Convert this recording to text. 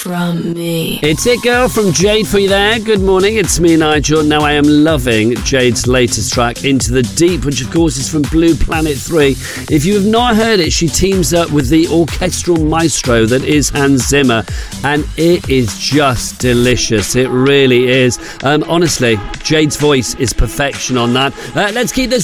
from me. It's It Girl from Jade for you there. Good morning, it's me, Nigel. Now, I am loving Jade's latest track, Into the Deep, which of course is from Blue Planet 3. If you have not heard it, she teams up with the orchestral maestro that is Hans Zimmer, and it is just delicious. It really is. Honestly, Jade's voice is perfection on that. Let's keep this